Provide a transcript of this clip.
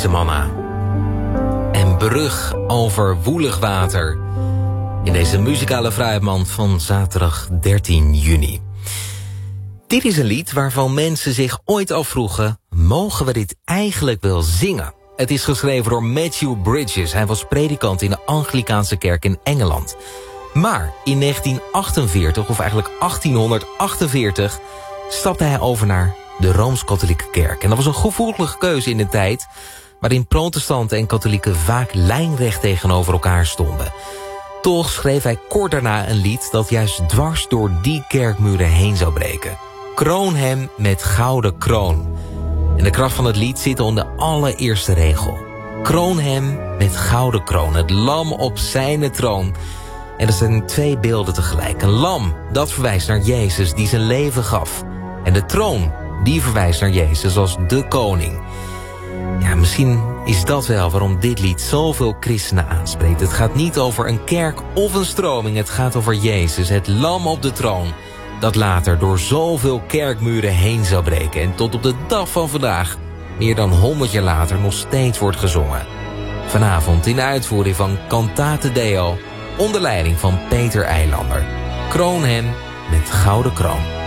Louise Manna. En Brug over woelig water. In deze muzikale vrijheidsmand van zaterdag 13 juni. Dit is een lied waarvan mensen zich ooit afvroegen: mogen we dit eigenlijk wel zingen? Het is geschreven door Matthew Bridges. Hij was predikant in de Anglikaanse kerk in Engeland. Maar in 1948, of eigenlijk 1848... stapte hij over naar de Rooms-Katholieke kerk. En dat was een gevoelige keuze in de tijd waarin protestanten en katholieken vaak lijnrecht tegenover elkaar stonden. Toch schreef hij kort daarna een lied dat juist dwars door die kerkmuren heen zou breken. Kroon hem met gouden kroon. En de kracht van het lied zit in de allereerste regel. Kroon hem met gouden kroon, het lam op zijn troon. En er zijn twee beelden tegelijk. Een lam, dat verwijst naar Jezus die zijn leven gaf. En de troon, die verwijst naar Jezus als de koning. Ja, misschien is dat wel waarom dit lied zoveel christenen aanspreekt. Het gaat niet over een kerk of een stroming. Het gaat over Jezus, het lam op de troon. Dat later door zoveel kerkmuren heen zou breken. En tot op de dag van vandaag, meer dan 100 jaar later, nog steeds wordt gezongen. Vanavond in de uitvoering van Cantate Deo, onder leiding van Peter Eilander. Kroon hem met gouden kroon.